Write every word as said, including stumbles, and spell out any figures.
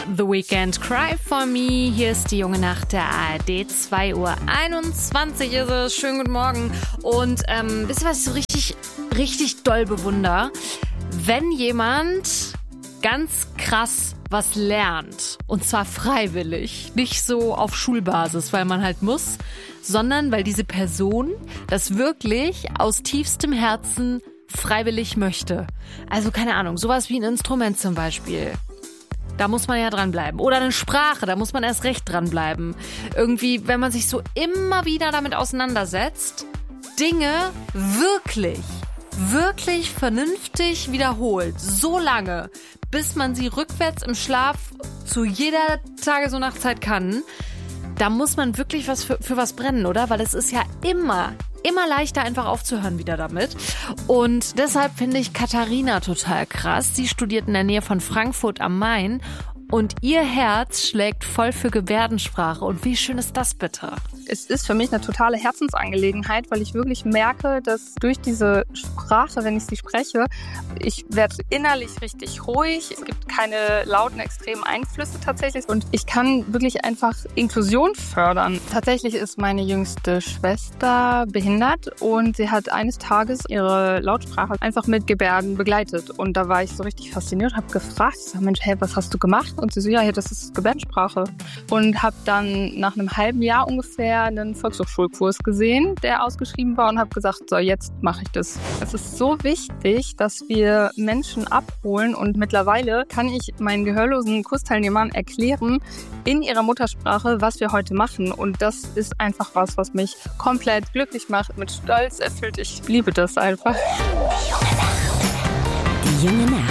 The Weeknd, Cry For Me. Hier ist die junge Nacht der A R D. zwei Uhr einundzwanzig ist es. Schönen guten Morgen. Und ähm, wisst ihr, was ich so richtig, richtig doll bewundere? Wenn jemand ganz krass was lernt, und zwar freiwillig, nicht so auf Schulbasis, weil man halt muss, sondern weil diese Person das wirklich aus tiefstem Herzen freiwillig möchte. Also keine Ahnung, sowas wie ein Instrument zum Beispiel. Da muss man ja dranbleiben. Oder eine Sprache, da muss man erst recht dranbleiben. Irgendwie, wenn man sich so immer wieder damit auseinandersetzt, Dinge wirklich, wirklich vernünftig wiederholt. So lange, bis man sie rückwärts im Schlaf zu jeder Tages- und Nachtzeit kann. Da muss man wirklich was für, für was brennen, oder? Weil es ist ja immer, immer leichter, einfach aufzuhören wieder damit. Und deshalb finde ich Katharina total krass. Sie studiert in der Nähe von Frankfurt am Main und ihr Herz schlägt voll für Gebärdensprache. Und wie schön ist das bitte? Es ist für mich eine totale Herzensangelegenheit, weil ich wirklich merke, dass durch diese Sprache, wenn ich sie spreche, ich werde innerlich richtig ruhig. Es gibt keine lauten, extremen Einflüsse tatsächlich. Und ich kann wirklich einfach Inklusion fördern. Tatsächlich ist meine jüngste Schwester behindert und sie hat eines Tages ihre Lautsprache einfach mit Gebärden begleitet. Und da war ich so richtig fasziniert und habe gefragt, ich sag, Mensch, hey, was hast du gemacht? Und sie so, ja, das ist Gebärdensprache. Und habe dann nach einem halben Jahr ungefähr einen Volkshochschulkurs gesehen, der ausgeschrieben war und habe gesagt, so, jetzt mache ich das. Es ist so wichtig, dass wir Menschen abholen und mittlerweile kann ich meinen gehörlosen Kursteilnehmern erklären in ihrer Muttersprache, was wir heute machen und das ist einfach was, was mich komplett glücklich macht, mit Stolz erfüllt. Ich liebe das einfach. Die junge Nacht. Die junge Nacht.